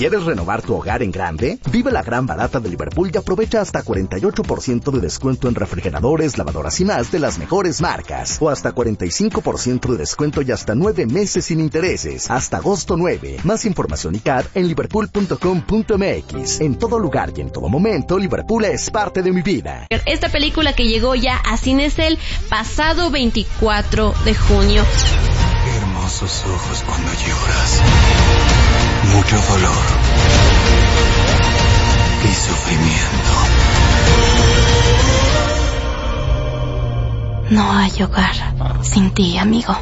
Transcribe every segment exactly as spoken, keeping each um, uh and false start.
¿Quieres renovar tu hogar en grande? Vive la gran barata de Liverpool y aprovecha hasta cuarenta y ocho por ciento de descuento en refrigeradores, lavadoras y más de las mejores marcas. O hasta cuarenta y cinco por ciento de descuento y hasta nueve meses sin intereses. Hasta agosto nueve. Más información y C A D en liverpool punto com punto m x. En todo lugar y en todo momento, Liverpool es parte de mi vida. Esta película que llegó ya a cines el pasado veinticuatro de junio. Hermosos ojos cuando lloras. Mucho dolor y sufrimiento. No hay hogar sin ti, amigo.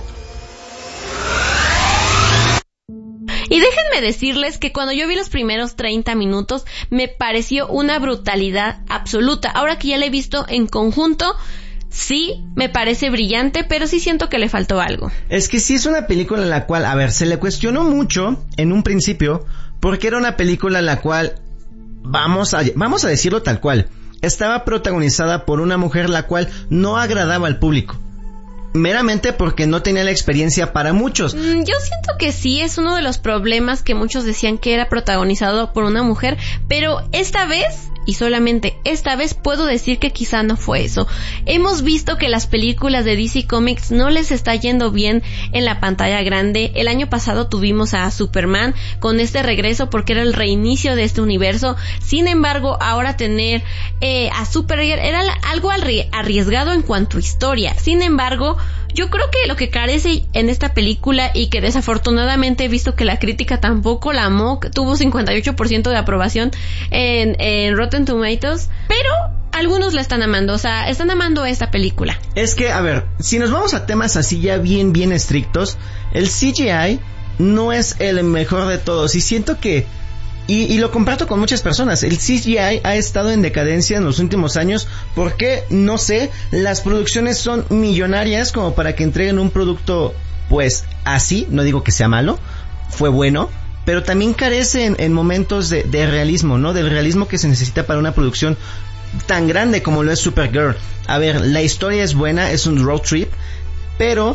Y déjenme decirles que cuando yo vi los primeros treinta minutos me pareció una brutalidad absoluta. Ahora que ya la he visto en conjunto, sí, me parece brillante, pero sí siento que le faltó algo. Es que sí es una película en la cual, a ver, se le cuestionó mucho en un principio, porque era una película en la cual, vamos a, vamos a decirlo tal cual, estaba protagonizada por una mujer la cual no agradaba al público. Meramente porque no tenía la experiencia para muchos. Yo siento que sí, es uno de los problemas que muchos decían que era protagonizado por una mujer, pero esta vez, y solamente esta vez, puedo decir que quizá no fue eso. Hemos visto que las películas de D C Comics no les está yendo bien en la pantalla grande. El año pasado tuvimos a Superman con este regreso porque era el reinicio de este universo. Sin embargo, ahora tener eh, a Supergirl era algo arriesgado en cuanto a historia. Sin embargo, yo creo que lo que carece en esta película, y que desafortunadamente he visto que la crítica tampoco la amó, tuvo cincuenta y ocho por ciento de aprobación en, en Rotten Tomatoes, pero algunos la están amando, o sea, están amando esta película. Es que, a ver, si nos vamos a temas así ya bien, bien estrictos, el C G I no es el mejor de todos, y siento que Y, y lo comparto con muchas personas. El C G I ha estado en decadencia en los últimos años porque, no sé, las producciones son millonarias como para que entreguen un producto, pues, así. No digo que sea malo, fue bueno, pero también carece en, en momentos de, de realismo, ¿no? Del realismo que se necesita para una producción tan grande como lo es Supergirl. A ver, la historia es buena, es un road trip, pero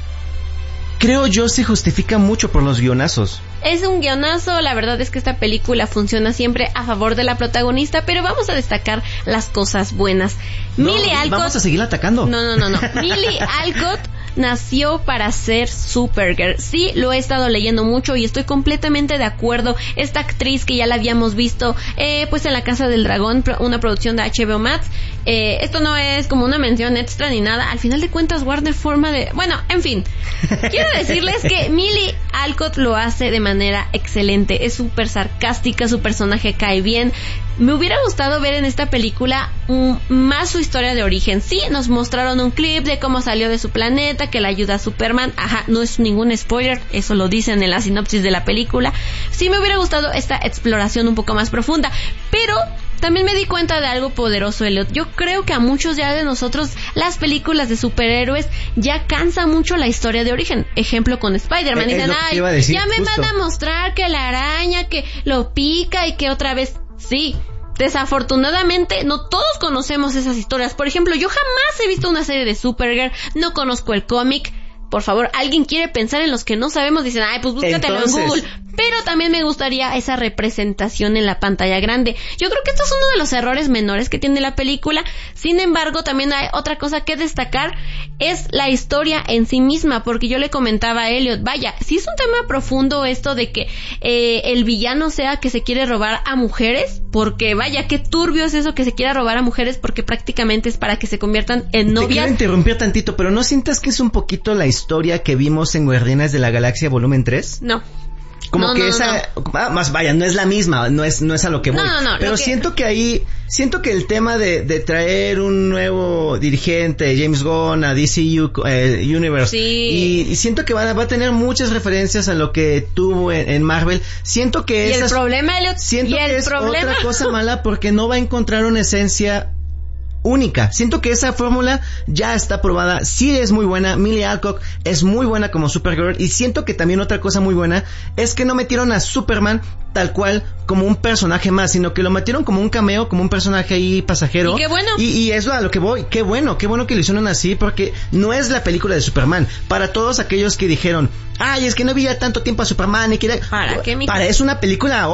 creo yo se justifica mucho por los guionazos. Es un guionazo, la verdad es que esta película funciona siempre a favor de la protagonista, pero vamos a destacar las cosas buenas. No, Millie Alcott... Vamos a seguirla atacando. No, no, no, no. Millie Alcott nació para ser Supergirl. Sí, lo he estado leyendo mucho y estoy completamente de acuerdo. Esta actriz que ya la habíamos visto eh, pues en La Casa del Dragón, una producción de H B O Max. Eh, esto no es como una mención extra ni nada. Al final de cuentas, Warner forma de... Bueno, en fin. Quiero decirles que Millie Alcott lo hace de manera excelente. Es súper sarcástica, su personaje cae bien. Me hubiera gustado ver en esta película um, más su historia de origen. Sí, nos mostraron un clip de cómo salió de su planeta, que le ayuda a Superman. Ajá, no es ningún spoiler, eso lo dicen en la sinopsis de la película. Sí me hubiera gustado esta exploración un poco más profunda, pero también me di cuenta de algo poderoso, Elliot. Yo creo que a muchos ya de nosotros las películas de superhéroes ya cansa mucho la historia de origen. Ejemplo con Spider-Man. Dicen, ay, decir, ya me justo. van a mostrar que la araña, que lo pica y que otra vez... Sí, desafortunadamente no todos conocemos esas historias. Por ejemplo, yo jamás he visto una serie de Supergirl, no conozco el cómic. Por favor, alguien quiere pensar en los que no sabemos, dicen, ay, pues búscatelo en Google. Pero también me gustaría esa representación en la pantalla grande. Yo creo que esto es uno de los errores menores que tiene la película. Sin embargo, también hay otra cosa que destacar, es la historia en sí misma, porque yo le comentaba a Elliot, vaya, si es un tema profundo esto de que eh, el villano sea que se quiere robar a mujeres, porque vaya, qué turbio es eso que se quiera robar a mujeres, porque prácticamente es para que se conviertan en novias. Te quiero interrumpir tantito, pero ¿no sientas que es un poquito la historia que vimos en Guardianes de la Galaxia volumen tres? No. Como no, que no, esa, no. Ah, más vaya, no es la misma, no es, no es a lo que voy. No, no, no, pero que... siento que ahí, siento que el tema de, de traer un nuevo dirigente, James Gunn, a D C U, eh, Universe, sí. y, y siento que va, va a tener muchas referencias a lo que tuvo en, en Marvel. Siento que ¿Y esas, el problema, Elliot? siento ¿Y que el es problema? otra cosa mala porque no va a encontrar una esencia única. Siento que esa fórmula ya está probada, sí es muy buena. Millie Alcock es muy buena como Supergirl, y siento que también otra cosa muy buena es que no metieron a Superman tal cual como un personaje más, sino que lo metieron como un cameo, como un personaje ahí pasajero. Y qué bueno. Y, y eso a lo que voy, qué bueno, qué bueno que lo hicieron así, porque no es la película de Superman. Para todos aquellos que dijeron, ay, es que no vi ya tanto tiempo a Superman y que... ¿Para qué, mijo? Para, es una película